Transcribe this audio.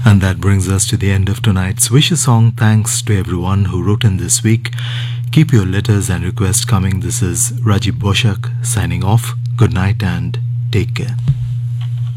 And that brings us to the end of tonight's Wishes song. Thanks to everyone who wrote in this week. Keep your letters and requests coming. This is Rajib Boshak signing off. Good night and take care.